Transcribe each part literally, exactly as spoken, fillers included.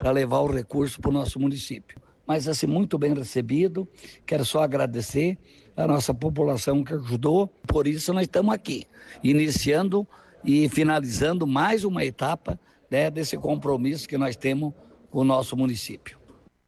para levar o recurso para o nosso município. Mas assim, muito bem recebido, quero só agradecer a nossa população que ajudou, por isso nós estamos aqui, iniciando e finalizando mais uma etapa, né, desse compromisso que nós temos com o nosso município.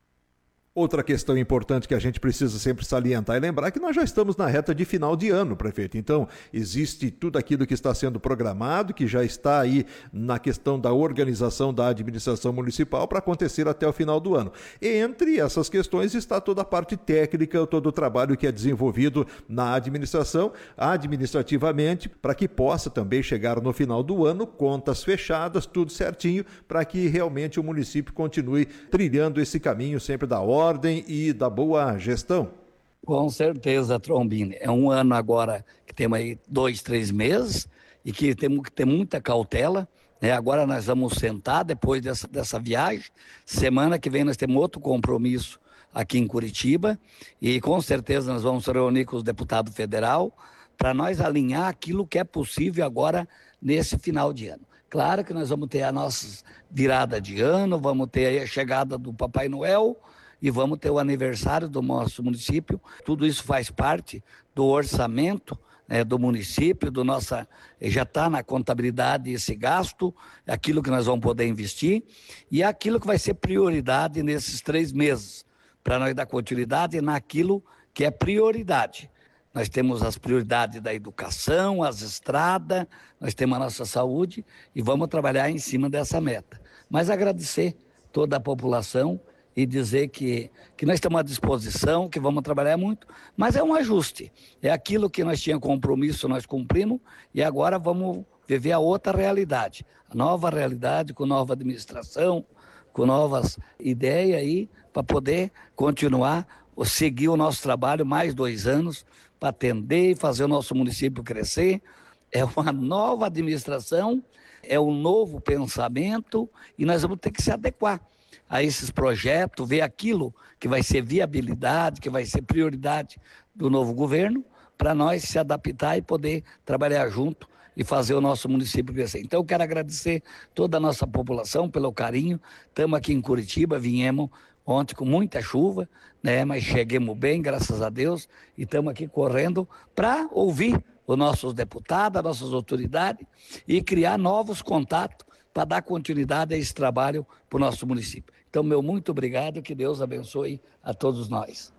Outra questão importante que a gente precisa sempre salientar e lembrar que nós já estamos na reta de final de ano, prefeito. Então, existe tudo aquilo que está sendo programado, que já está aí na questão da organização da administração municipal para acontecer até o final do ano. E entre essas questões está toda a parte técnica, todo o trabalho que é desenvolvido na administração, administrativamente, para que possa também chegar no final do ano, contas fechadas, tudo certinho, para que realmente o município continue trilhando esse caminho sempre da ordem e da boa gestão. Com certeza, Trombini. É um ano agora que temos aí dois, três meses e que temos que ter muita cautela, né? Agora nós vamos sentar depois dessa, dessa viagem. Semana que vem nós temos outro compromisso aqui em Curitiba e com certeza nós vamos se reunir com os deputados federal para nós alinhar aquilo que é possível agora nesse final de ano. Claro que nós vamos ter a nossa virada de ano, vamos ter aí a chegada do Papai Noel, e vamos ter o aniversário do nosso município. Tudo isso faz parte do orçamento, né, do município, do nossa, já está na contabilidade esse gasto, aquilo que nós vamos poder investir e aquilo que vai ser prioridade nesses três meses, para nós dar continuidade naquilo que é prioridade. Nós temos as prioridades da educação, as estradas, nós temos a nossa saúde e vamos trabalhar em cima dessa meta. Mas agradecer toda a população e dizer que, que nós estamos à disposição, que vamos trabalhar muito, mas é um ajuste. É aquilo que nós tínhamos compromisso, nós cumprimos, e agora vamos viver a outra realidade. A nova realidade, com nova administração, com novas ideias aí, para poder continuar, ou seguir o nosso trabalho mais dois anos, para atender e fazer o nosso município crescer. É uma nova administração, é um novo pensamento, e nós vamos ter que se adequar a esses projetos, ver aquilo que vai ser viabilidade, que vai ser prioridade do novo governo, para nós se adaptar e poder trabalhar junto e fazer o nosso município crescer. Então eu quero agradecer toda a nossa população pelo carinho. Estamos aqui em Curitiba, viemos ontem com muita chuva, né, mas cheguemos bem, graças a Deus, e estamos aqui correndo para ouvir os nossos deputados, as nossas autoridades e criar novos contatos para dar continuidade a esse trabalho para o nosso município. Então, meu muito obrigado, que Deus abençoe a todos nós.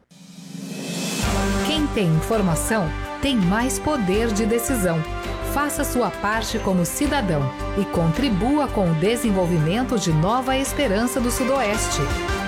Quem tem informação tem mais poder de decisão. Faça sua parte como cidadão e contribua com o desenvolvimento de Nova Esperança do Sudoeste.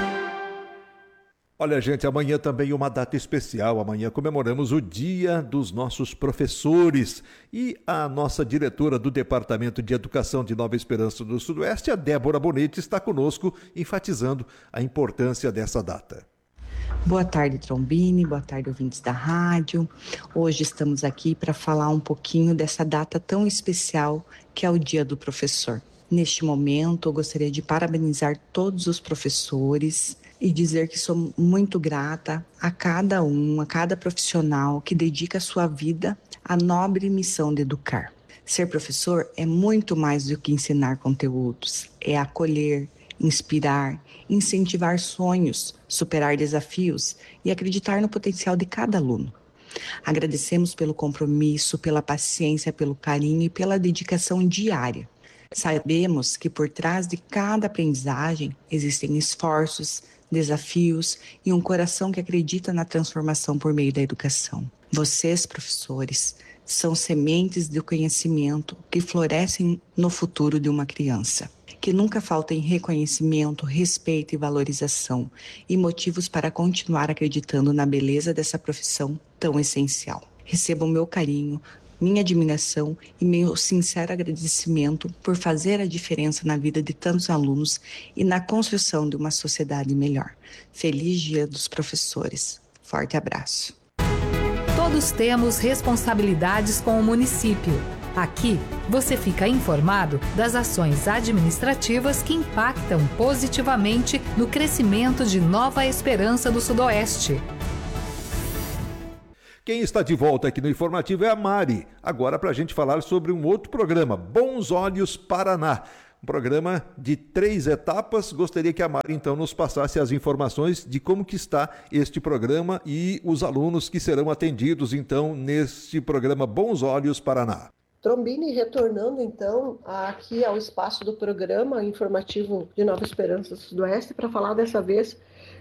Olha, gente, amanhã também uma data especial. Amanhã comemoramos o Dia dos Nossos Professores. E a nossa diretora do Departamento de Educação de Nova Esperança do Sudoeste, a Débora Bonetti, está conosco, enfatizando a importância dessa data. Boa tarde, Trombini, boa tarde, ouvintes da rádio. Hoje estamos aqui para falar um pouquinho dessa data tão especial que é o Dia do Professor. Neste momento, eu gostaria de parabenizar todos os professores e dizer que sou muito grata a cada um, a cada profissional que dedica a sua vida à nobre missão de educar. Ser professor é muito mais do que ensinar conteúdos, é acolher, inspirar, incentivar sonhos, superar desafios e acreditar no potencial de cada aluno. Agradecemos pelo compromisso, pela paciência, pelo carinho e pela dedicação diária. Sabemos que por trás de cada aprendizagem existem esforços, desafios e um coração que acredita na transformação por meio da educação. Vocês, professores, são sementes do conhecimento que florescem no futuro de uma criança. Que nunca faltem reconhecimento, respeito e valorização e motivos para continuar acreditando na beleza dessa profissão tão essencial. Recebam meu carinho, minha admiração e meu sincero agradecimento por fazer a diferença na vida de tantos alunos e na construção de uma sociedade melhor. Feliz Dia dos Professores. Forte abraço. Todos temos responsabilidades com o município. Aqui, você fica informado das ações administrativas que impactam positivamente no crescimento de Nova Esperança do Sudoeste. Quem está de volta aqui no Informativo é a Mari, agora para a gente falar sobre um outro programa, Bons Olhos Paraná, Um programa de três etapas. Gostaria que a Mari, então, nos passasse as informações de como que está este programa e os alunos que serão atendidos, então, neste programa Bons Olhos Paraná. Trombini retornando, então, aqui ao espaço do programa informativo de Nova Esperança do Sudoeste para falar dessa vez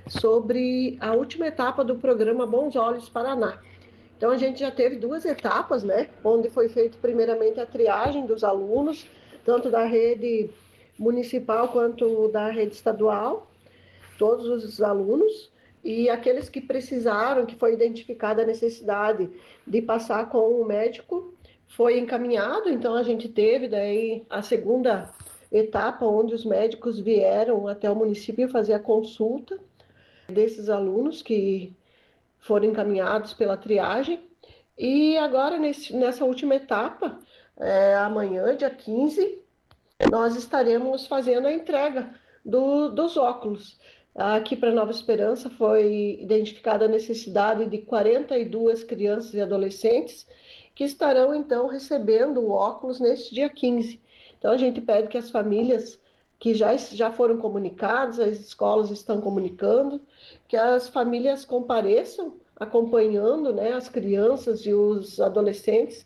sobre a última etapa do programa Bons Olhos Paraná. Então, a gente já teve duas etapas, né? Onde foi feita primeiramente a triagem dos alunos, tanto da rede municipal quanto da rede estadual, todos os alunos, e aqueles que precisaram, que foi identificada a necessidade de passar com o médico, foi encaminhado. Então a gente teve daí a segunda etapa, onde os médicos vieram até o município fazer a consulta desses alunos que foram encaminhados pela triagem. E agora, nesse, nessa última etapa, é, amanhã, dia quinze, nós estaremos fazendo a entrega do, dos óculos. Aqui para Nova Esperança foi identificada a necessidade de quarenta e duas crianças e adolescentes que estarão, então, recebendo o óculos neste dia quinze. Então, a gente pede que as famílias que já, já foram comunicadas, as escolas estão comunicando, que as famílias compareçam, acompanhando, né, as crianças e os adolescentes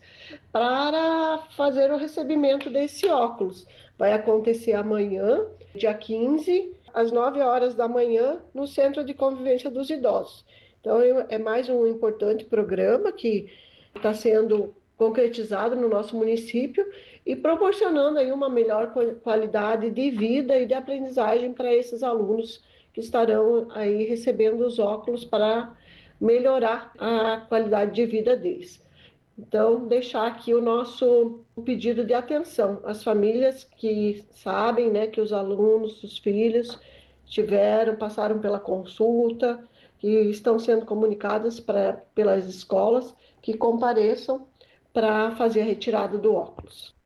para fazer o recebimento desse óculos. Vai acontecer amanhã, dia quinze, às nove horas da manhã, no Centro de Convivência dos Idosos. Então, é mais um importante programa que está sendo concretizado no nosso município e proporcionando aí uma melhor qualidade de vida e de aprendizagem para esses alunos que estarão aí recebendo os óculos para melhorar a qualidade de vida deles. Então, deixar aqui o nosso pedido de atenção às famílias que sabem, né, que os alunos, os filhos tiveram, passaram pela consulta, que estão sendo comunicadas pra, pelas escolas, que compareçam para fazer a retirada do óculos.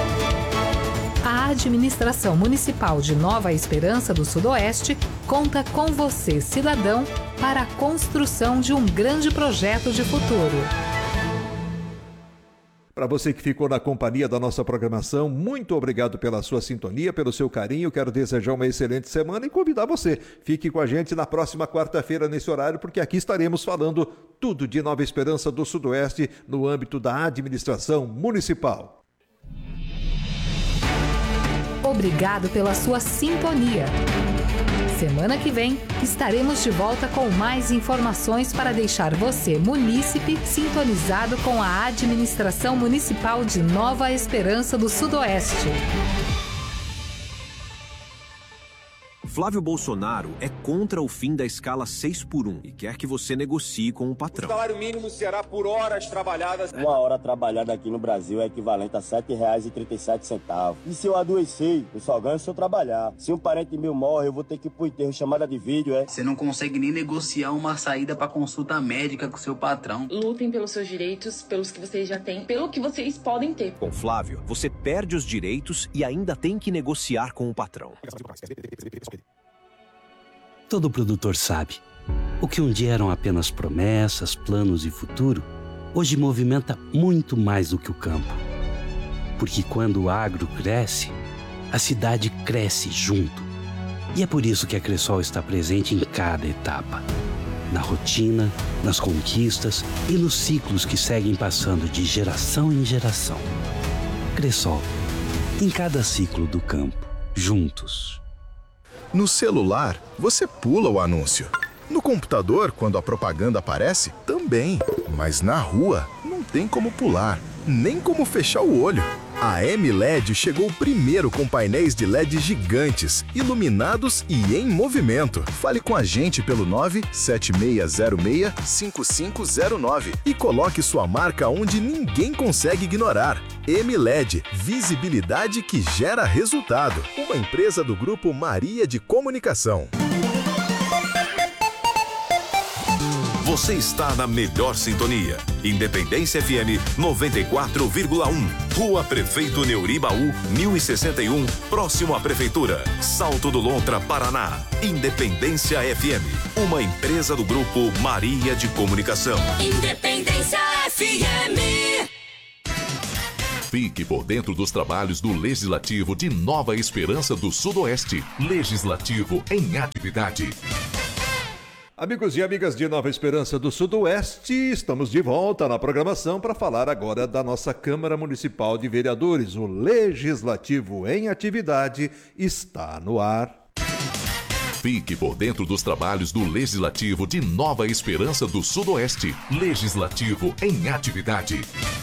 A Administração Municipal de Nova Esperança do Sudoeste conta com você, cidadão, para a construção de um grande projeto de futuro. Para você que ficou na companhia da nossa programação, muito obrigado pela sua sintonia, pelo seu carinho. Quero desejar uma excelente semana e convidar você. Fique com a gente na próxima quarta-feira nesse horário, porque aqui estaremos falando tudo de Nova Esperança do Sudoeste no âmbito da administração municipal. Obrigado pela sua sintonia. Semana que vem estaremos de volta com mais informações para deixar você, munícipe, sintonizado com a Administração Municipal de Nova Esperança do Sudoeste. Flávio Bolsonaro é contra o fim da escala seis por um e quer que você negocie com o patrão. O salário mínimo será por horas trabalhadas. Uma hora trabalhada aqui no Brasil é equivalente a sete reais e trinta e sete centavos. E se eu adoecer, eu só ganho se eu trabalhar. Se um parente meu morre, eu vou ter que ir pro enterro, chamada de vídeo, é? Você não consegue nem negociar uma saída para consulta médica com seu patrão. Lutem pelos seus direitos, pelos que vocês já têm, pelo que vocês podem ter. Com Flávio, você perde os direitos e ainda tem que negociar com o patrão. Todo produtor sabe. O que um dia eram apenas promessas, planos e futuro, hoje movimenta muito mais do que o campo. Porque quando o agro cresce, a cidade cresce junto. E é por isso que a Cressol está presente em cada etapa. Na rotina, nas conquistas e nos ciclos que seguem passando de geração em geração. Cressol, em cada ciclo do campo, juntos. No celular, você pula o anúncio. No computador, quando a propaganda aparece, também. Mas na rua, não tem como pular, nem como fechar o olho. A M L E D chegou primeiro com painéis de L E D gigantes, iluminados e em movimento. Fale com a gente pelo nove sete seis zero seis cinco cinco zero nove e coloque sua marca onde ninguém consegue ignorar. M L E D, visibilidade que gera resultado. Uma empresa do Grupo Maria de Comunicação. Você está na melhor sintonia. Independência F M noventa e quatro vírgula um. Rua Prefeito Neuribaú, mil e sessenta e um, próximo à Prefeitura. Salto do Lontra, Paraná. Independência F M. Uma empresa do Grupo Maria de Comunicação. Independência F M. Fique por dentro dos trabalhos do Legislativo de Nova Esperança do Sudoeste. Legislativo em atividade. Amigos e amigas de Nova Esperança do Sudoeste, estamos de volta na programação para falar agora da nossa Câmara Municipal de Vereadores. O Legislativo em atividade está no ar. Fique por dentro dos trabalhos do Legislativo de Nova Esperança do Sudoeste. Legislativo em atividade.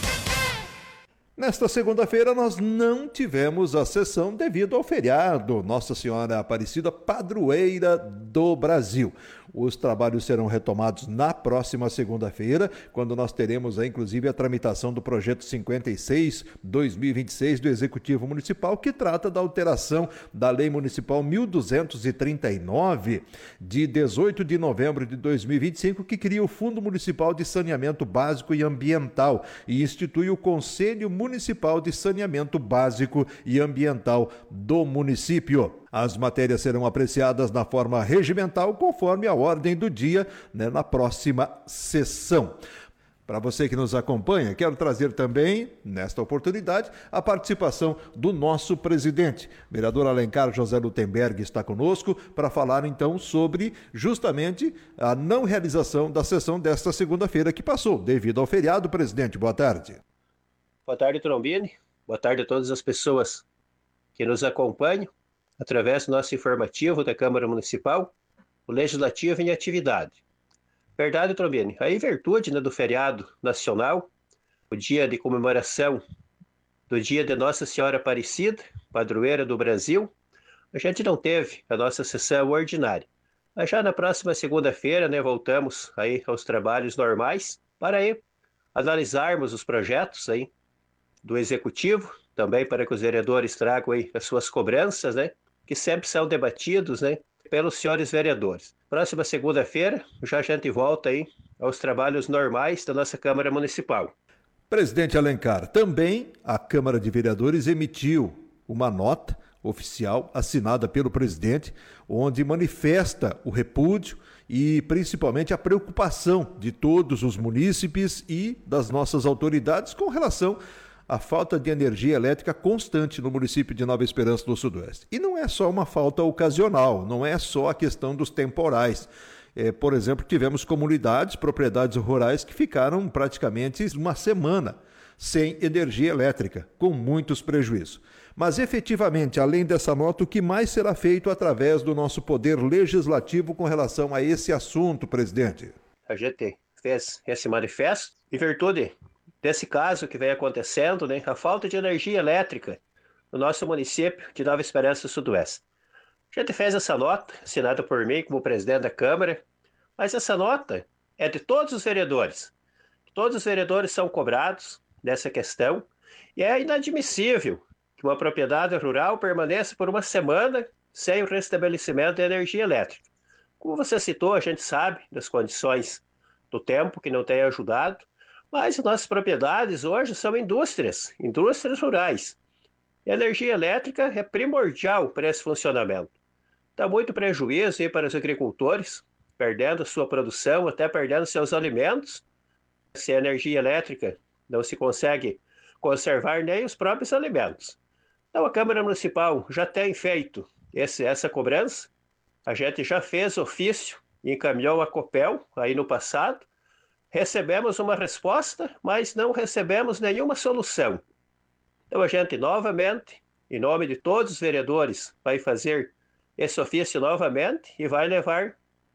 Nesta segunda-feira nós não tivemos a sessão devido ao feriado Nossa Senhora Aparecida, padroeira do Brasil. Os trabalhos serão retomados na próxima segunda-feira, quando nós teremos, inclusive, a tramitação do projeto cinquenta e seis barra dois mil e vinte e seis do Executivo Municipal, que trata da alteração da Lei Municipal mil duzentos e trinta e nove, de dezoito de novembro de dois mil e vinte e cinco, que cria o Fundo Municipal de Saneamento Básico e Ambiental e institui o Conselho Municipal de Saneamento Básico e Ambiental do município. As matérias serão apreciadas na forma regimental, conforme a ordem do dia, né, na próxima sessão. Para você que nos acompanha, quero trazer também, nesta oportunidade, a participação do nosso presidente. O vereador Alencar José Lutemberg está conosco para falar, então, sobre justamente a não realização da sessão desta segunda-feira que passou, devido ao feriado. Presidente, boa tarde. Boa tarde, Trombini. Boa tarde a todas as pessoas que nos acompanham através do nosso informativo da Câmara Municipal, o Legislativo em atividade. Verdade, Trombini, aí em virtude, né, do feriado nacional, o dia de comemoração do dia de Nossa Senhora Aparecida, padroeira do Brasil, a gente não teve a nossa sessão ordinária. Mas já na próxima segunda-feira, né, voltamos aí aos trabalhos normais para aí analisarmos os projetos aí do Executivo, também para que os vereadores tragam aí as suas cobranças, né, que sempre são debatidos, né, pelos senhores vereadores. Próxima segunda-feira, já a gente volta aí aos trabalhos normais da nossa Câmara Municipal. Presidente Alencar, também a Câmara de Vereadores emitiu uma nota oficial assinada pelo presidente, onde manifesta o repúdio e principalmente a preocupação de todos os munícipes e das nossas autoridades com relação a falta de energia elétrica constante no município de Nova Esperança do Sudoeste. E não é só uma falta ocasional, não é só a questão dos temporais. É, por exemplo, tivemos comunidades, propriedades rurais que ficaram praticamente uma semana sem energia elétrica, com muitos prejuízos. Mas, efetivamente, além dessa nota, o que mais será feito através do nosso poder legislativo com relação a esse assunto, presidente? A gente fez esse manifesto em virtude desse caso que vem acontecendo, né, a falta de energia elétrica no nosso município de Nova Esperança do Sudoeste. A gente fez essa nota, assinada por mim como presidente da Câmara, mas essa nota é de todos os vereadores. Todos os vereadores são cobrados dessa questão e é inadmissível que uma propriedade rural permaneça por uma semana sem o restabelecimento de energia elétrica. Como você citou, a gente sabe das condições do tempo que não tem ajudado, mas nossas propriedades hoje são indústrias, indústrias rurais. E a energia elétrica é primordial para esse funcionamento. Dá muito prejuízo aí para os agricultores, perdendo sua produção, até perdendo seus alimentos. Se a energia elétrica não se consegue conservar nem os próprios alimentos. Então a Câmara Municipal já tem feito esse, essa cobrança. A gente já fez ofício e encaminhou a Copel aí no passado. Recebemos uma resposta, mas não recebemos nenhuma solução. Então a gente novamente, em nome de todos os vereadores, vai fazer esse ofício novamente e vai levar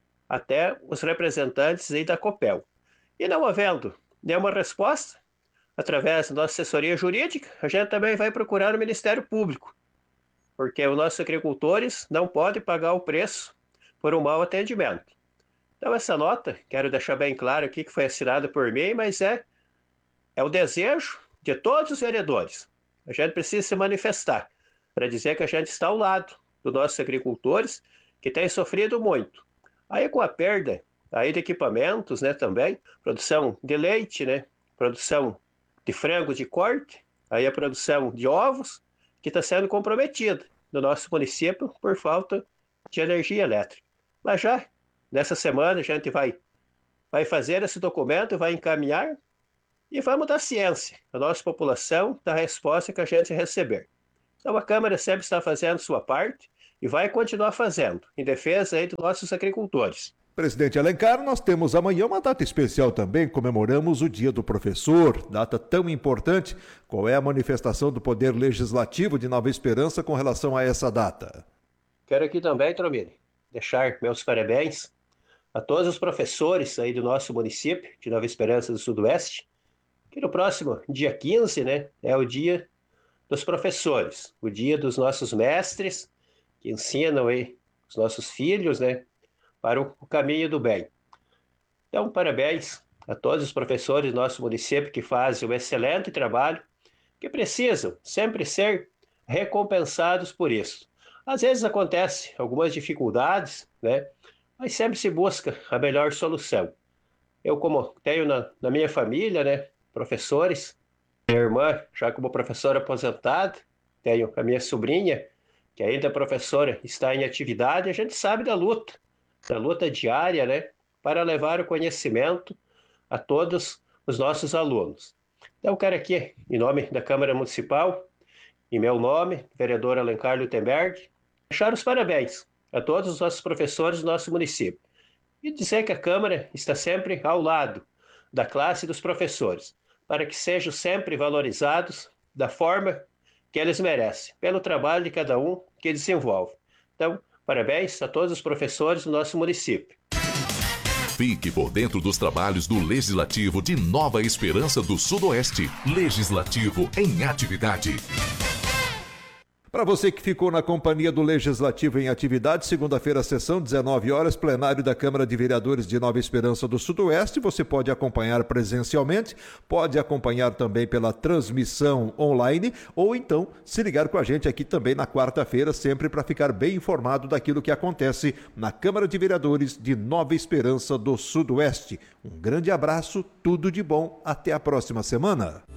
até os representantes aí da Copel. E não havendo nenhuma resposta, através da nossa assessoria jurídica, a gente também vai procurar o Ministério Público, porque os nossos agricultores não podem pagar o preço por um mau atendimento. Então essa nota, quero deixar bem claro aqui que foi assinada por mim, mas é, é o desejo de todos os vereadores. A gente precisa se manifestar para dizer que a gente está ao lado dos nossos agricultores que têm sofrido muito. Aí com a perda aí de equipamentos, né, também, produção de leite, né, produção de frango de corte, aí a produção de ovos, que está sendo comprometida no nosso município por falta de energia elétrica. Mas já nessa semana a gente vai, vai fazer esse documento, vai encaminhar E vamos dar ciência à nossa população da resposta que a gente receber. Então a Câmara sempre está fazendo sua parte e vai continuar fazendo, em defesa aí dos nossos agricultores. Presidente Alencar, nós temos amanhã uma data especial também, comemoramos o Dia do Professor, data tão importante. Qual é a manifestação do Poder Legislativo de Nova Esperança com relação a essa data? Quero aqui também, Trombini, deixar meus parabéns a todos os professores aí do nosso município de Nova Esperança do Sudoeste, que no próximo dia quinze, né, é o dia dos professores, o dia dos nossos mestres, que ensinam aí os nossos filhos, né, para o caminho do bem. Então, parabéns a todos os professores do nosso município que fazem um excelente trabalho, que precisam sempre ser recompensados por isso. Às vezes acontece algumas dificuldades, né, mas sempre se busca a melhor solução. Eu, como tenho na, na minha família, né, professores, minha irmã já como professora aposentada, tenho a minha sobrinha, que ainda é professora, está em atividade, a gente sabe da luta, da luta diária, né, para levar o conhecimento a todos os nossos alunos. Então, eu quero aqui, em nome da Câmara Municipal, em meu nome, vereador Alencar Lutemberg, deixar os parabéns a todos os nossos professores do nosso município e dizer que a Câmara está sempre ao lado da classe dos professores, para que sejam sempre valorizados da forma que eles merecem, pelo trabalho de cada um que desenvolve. Então, parabéns a todos os professores do nosso município. Fique por dentro dos trabalhos do Legislativo de Nova Esperança do Sudoeste. Legislativo em atividade. Para você que ficou na companhia do Legislativo em atividade, segunda-feira, sessão, dezenove horas, plenário da Câmara de Vereadores de Nova Esperança do Sudoeste. Você pode acompanhar presencialmente, pode acompanhar também pela transmissão online ou então se ligar com a gente aqui também na quarta-feira, sempre para ficar bem informado daquilo que acontece na Câmara de Vereadores de Nova Esperança do Sudoeste. Um grande abraço, tudo de bom, até a próxima semana.